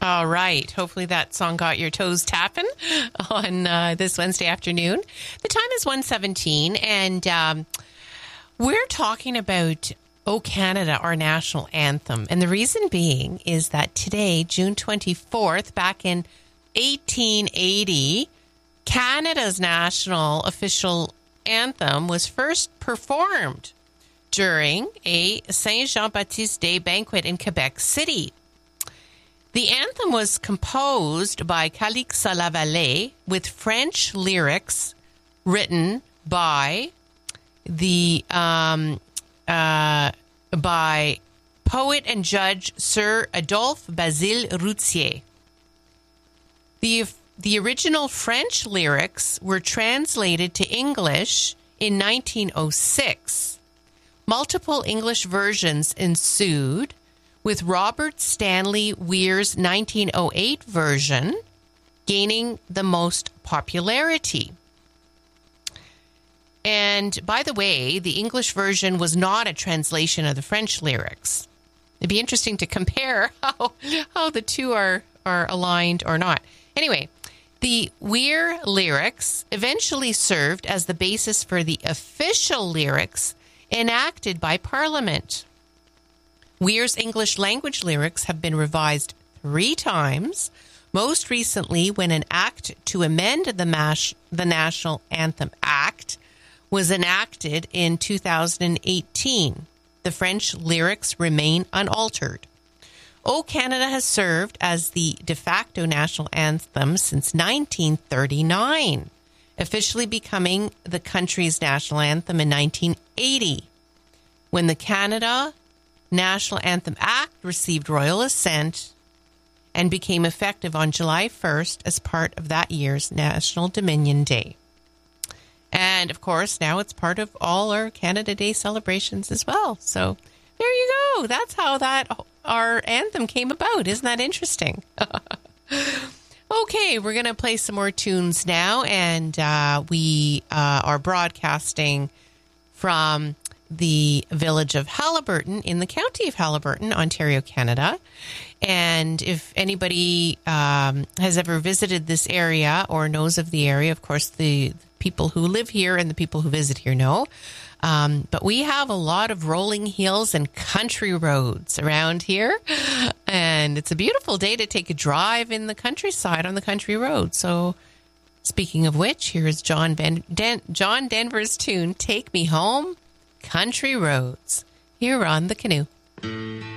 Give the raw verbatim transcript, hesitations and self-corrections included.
All right. Hopefully that song got your toes tapping on uh, this Wednesday afternoon. The time is one seventeen, and um, we're talking about O Canada, our national anthem. And the reason being is that today, June twenty-fourth, back in eighteen eighty, Canada's national official anthem was first performed during a Saint Jean-Baptiste Day banquet in Quebec City. The anthem was composed by Calix Lavallée with French lyrics written by the um, uh, by poet and judge Sir Adolphe Basile Routier. The the original French lyrics were translated to English in nineteen oh six. Multiple English versions ensued, with Robert Stanley Weir's nineteen oh eight version gaining the most popularity. And by the way, the English version was not a translation of the French lyrics. It'd be interesting to compare how, how the two are, are aligned or not. Anyway, the Weir lyrics eventually served as the basis for the official lyrics enacted by Parliament. Weir's English language lyrics have been revised three times, most recently when an act to amend the, Mash, the National Anthem Act was enacted in two thousand eighteen. The French lyrics remain unaltered. O Canada has served as the de facto national anthem since nineteen thirty-nine, officially becoming the country's national anthem in nineteen eighty, when the Canada National Anthem Act received royal assent and became effective on July first as part of that year's National Dominion Day. And, of course, now it's part of all our Canada Day celebrations as well. So there you go. That's how that our anthem came about. Isn't that interesting? Okay, we're going to play some more tunes now, and uh, we uh, are broadcasting from the village of Haliburton in the county of Haliburton, Ontario, Canada. And if anybody um, has ever visited this area or knows of the area, of course, the people who live here and the people who visit here know. Um, but we have a lot of rolling hills and country roads around here. And it's a beautiful day to take a drive in the countryside on the country road. So speaking of which, here is John, ben- Den- John Denver's tune, Take Me Home, Country Roads, here on The Canoe.